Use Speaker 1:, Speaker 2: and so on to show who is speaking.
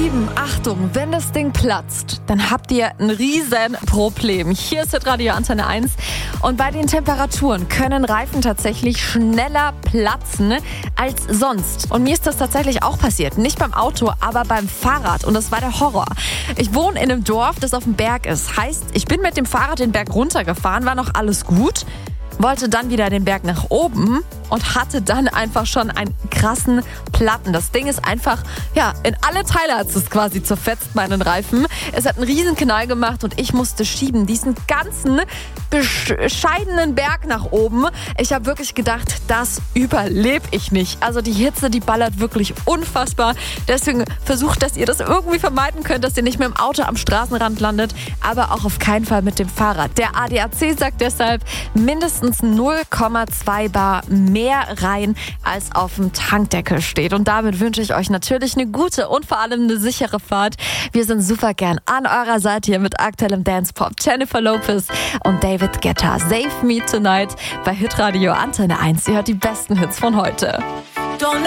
Speaker 1: Lieben, Achtung, wenn das Ding platzt, dann habt ihr ein riesen Problem. Hier ist Hitradio Antenne 1 und bei den Temperaturen können Reifen tatsächlich schneller platzen als sonst. Und mir ist das tatsächlich auch passiert. Nicht beim Auto, aber beim Fahrrad und das war der Horror. Ich wohne in einem Dorf, das auf dem Berg ist. Heißt, ich bin mit dem Fahrrad den Berg runtergefahren, war noch alles gut, wollte dann wieder den Berg nach oben und hatte dann einfach schon einen krassen Platten. Das Ding ist einfach, in alle Teile hat es quasi zerfetzt, meinen Reifen. Es hat einen riesen Knall gemacht und ich musste schieben, diesen ganzen bescheidenen Berg nach oben. Ich habe wirklich gedacht, das überlebe ich nicht. Also die Hitze, die ballert wirklich unfassbar. Deswegen versucht, dass ihr das irgendwie vermeiden könnt, dass ihr nicht mehr im Auto am Straßenrand landet, aber auch auf keinen Fall mit dem Fahrrad. Der ADAC sagt deshalb, mindestens 0,2 Bar mehr rein, als auf dem Tankdeckel steht. Und damit wünsche ich euch natürlich eine gute und vor allem eine sichere Fahrt. Wir sind super gern an eurer Seite hier mit aktuellem Dance-Pop. Jennifer Lopez und David Guetta. Save Me Tonight bei Hitradio Antenne 1. Ihr hört die besten Hits von heute.